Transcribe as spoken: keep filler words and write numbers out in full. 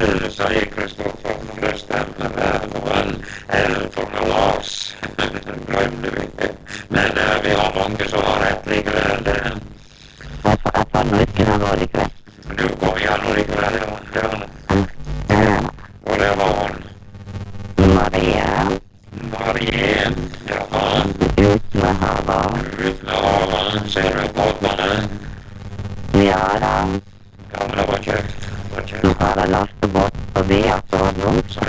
L, sier Kristoffer, når det stemmer der, og en L for Lars. Glemte vi det. Men eh, vi har mange som har rett likevel, det. Jeg får jeg får nå ikke den vår i kveld. Du går gjennom likevel, ja. ja. Ja. Og det var hun. Maria, Marien, ja. ut med havet. Ut med havet, ser du båtene? Ja da, Ja, men det var kjekt. Det var nå kjekt. har jeg lastet båt forbi akkurat nå. Så